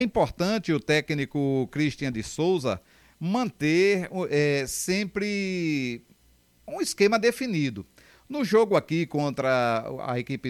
É importante o técnico Christian de Souza manter sempre um esquema definido. No jogo aqui contra a equipe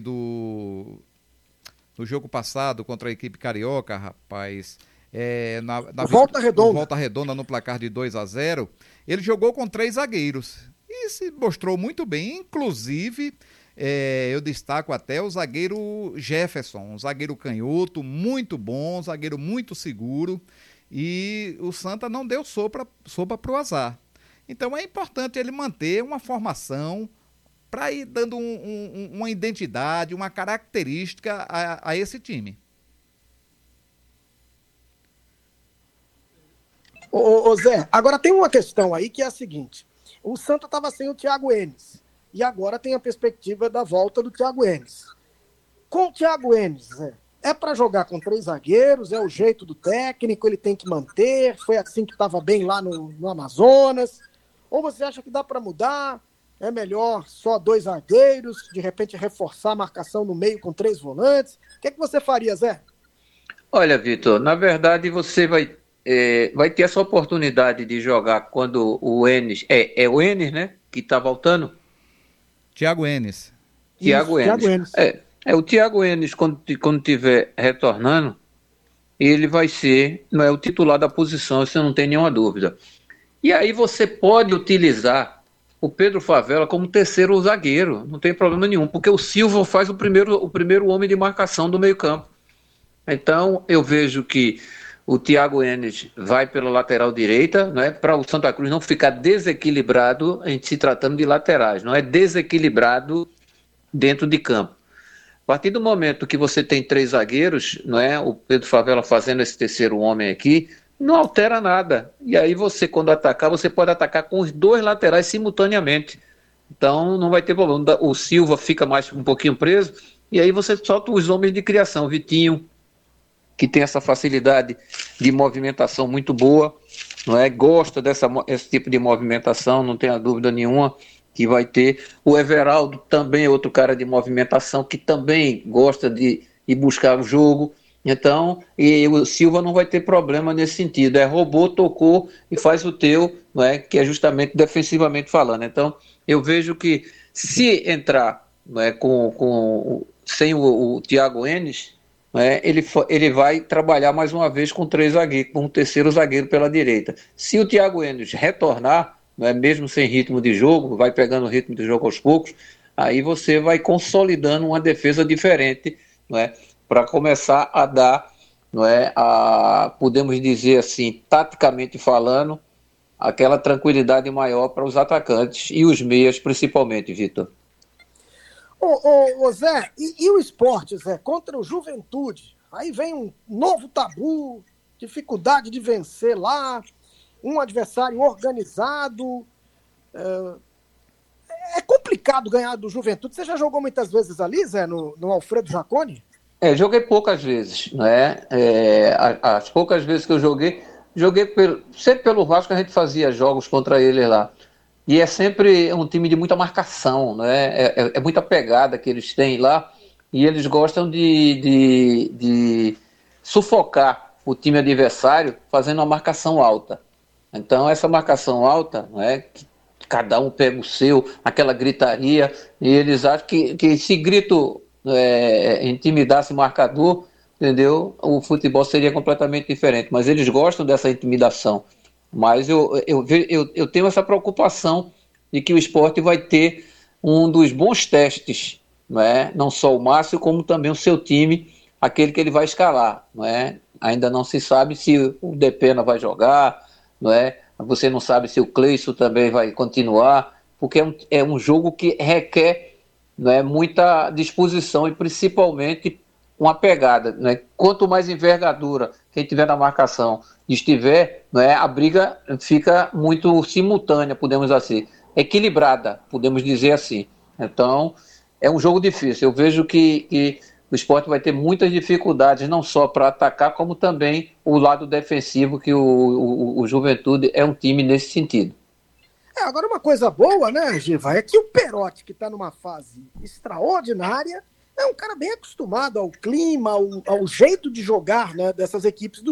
no jogo passado, contra a equipe carioca, rapaz, Volta Redonda no placar de 2-0, ele jogou com 3 zagueiros e se mostrou muito bem, inclusive eu destaco até o zagueiro Jefferson, um zagueiro canhoto, muito bom, um zagueiro muito seguro, e o Santa não deu sopa para o azar. Então é importante ele manter uma formação para ir dando uma identidade, uma característica a esse time. Ô Zé, agora tem uma questão aí que é a seguinte: o Santa estava sem o Thiago Enes e agora tem a perspectiva da volta do Thiago Enes. Com o Thiago Enes, Zé, é para jogar com 3 zagueiros, é o jeito do técnico, ele tem que manter, foi assim que estava bem lá no Amazonas, ou você acha que dá para mudar, é melhor só 2 zagueiros, de repente reforçar a marcação no meio com 3 volantes? O que é que você faria, Zé? Olha, Vitor, na verdade você vai ter essa oportunidade de jogar quando o Enes, é o Enes, né, que está voltando? Thiago Enes. Thiago Enes. O Thiago Enes, quando estiver retornando, ele vai ser, não é o titular da posição, você não tem nenhuma dúvida. E aí você pode utilizar o Pedro Favela como terceiro zagueiro, não tem problema nenhum, porque o Silva faz o primeiro homem de marcação do meio-campo. Então, eu vejo que o Thiago Enes vai pela lateral direita, né, para o Santa Cruz não ficar desequilibrado em se tratando de laterais, não é desequilibrado dentro de campo. A partir do momento que você tem 3 zagueiros, não é, o Pedro Favela fazendo esse terceiro homem aqui, não altera nada. E aí você, quando atacar, você pode atacar com os 2 laterais simultaneamente. Então não vai ter problema. O Silva fica mais um pouquinho preso, e aí você solta os homens de criação, Vitinho, que tem essa facilidade de movimentação muito boa, não é? Gosta esse tipo de movimentação, não tenha dúvida nenhuma que vai ter. O Everaldo também é outro cara de movimentação que também gosta de buscar o jogo. Então, e o Silva não vai ter problema nesse sentido. É robô, tocou e faz o teu, não é? Que é justamente defensivamente falando. Então, eu vejo que se entrar, não é, sem o Thiago Enes, ele vai trabalhar mais uma vez com 3 zagueiros, com um terceiro zagueiro pela direita. Se o Thiago Enes retornar, mesmo sem ritmo de jogo, vai pegando o ritmo de jogo aos poucos, aí você vai consolidando uma defesa diferente, para começar a dar, podemos dizer assim, taticamente falando, aquela tranquilidade maior para os atacantes e os meias principalmente, Vitor. Ô Zé, e o esporte, Zé, contra o Juventude? Aí vem um novo tabu, dificuldade de vencer lá, um adversário organizado. É complicado ganhar do Juventude. Você já jogou muitas vezes ali, Zé, no Alfredo Jaconi? Joguei poucas vezes, as poucas vezes que eu joguei sempre pelo Vasco, a gente fazia jogos contra eles lá. E é sempre um time de muita marcação, é muita pegada que eles têm lá, e eles gostam de sufocar o time adversário fazendo uma marcação alta. Então essa marcação alta, que cada um pega o seu, aquela gritaria, e eles acham que se grito intimidasse o marcador, entendeu? O futebol seria completamente diferente, mas eles gostam dessa intimidação. Mas eu tenho essa preocupação de que o esporte vai ter um dos bons testes, não só o Márcio, como também o seu time, aquele que ele vai escalar. Ainda não se sabe se o Depena vai jogar, você não sabe se o Cleison também vai continuar, porque é um jogo que requer muita disposição e principalmente uma pegada. Quanto mais envergadura quem tiver na marcação estiver, a briga fica muito simultânea, podemos assim, equilibrada, podemos dizer assim. Então, é um jogo difícil. Eu vejo que o esporte vai ter muitas dificuldades, não só para atacar, como também o lado defensivo, que o Juventude é um time nesse sentido. Agora uma coisa boa, né, Giva, é que o Perotti, que está numa fase extraordinária, É um cara bem acostumado ao clima, ao jeito de jogar, né, dessas equipes do